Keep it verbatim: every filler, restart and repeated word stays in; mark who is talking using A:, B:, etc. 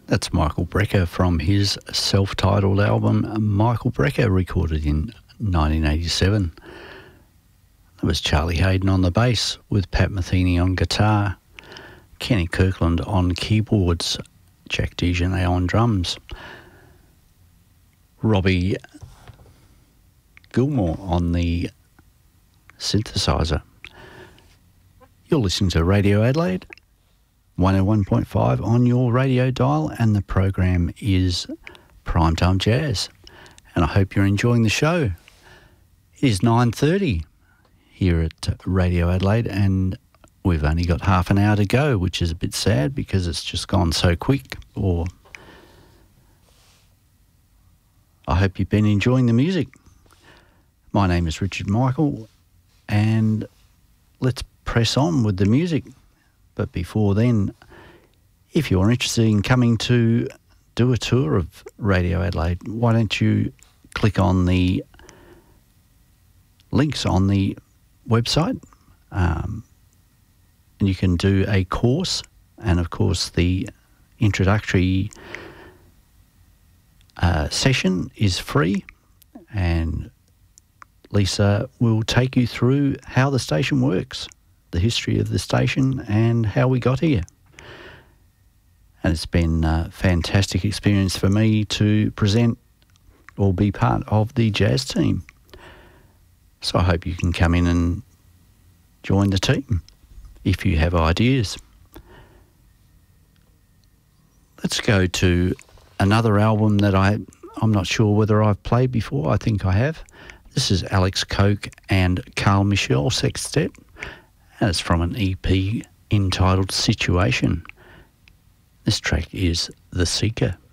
A: That's Michael Brecker from his self-titled album, Michael Brecker, recorded in nineteen eighty-seven. That was Charlie Hayden on the bass with Pat Metheny on guitar, Kenny Kirkland on keyboards, Jack DeJohnette on drums, Robbie Gilmore on the synthesizer. You're listening to Radio Adelaide, one oh one point five on your radio dial, and the program is Primetime Jazz. And I hope you're enjoying the show. It is nine thirty here at Radio Adelaide, and we've only got half an hour to go, which is a bit sad because it's just gone so quick. Or I hope you've been enjoying the music. My name is Richard Michael, and let's press on with the music. But before then, if you're interested in coming to do a tour of Radio Adelaide, why don't you click on the links on the website, um, and you can do a course, and of course the introductory uh, session is free, and Lisa will take you through how the station works, the history of the station and how we got here. And it's been a fantastic experience for me to present or be part of the jazz team. So I hope you can come in and join the team if you have ideas. Let's go to another album that I, I'm not sure whether I've played before. I think I have. This is Alex Koch and Carl Michel Sextet, and it's from an E P entitled Situation. This track is The Seeker.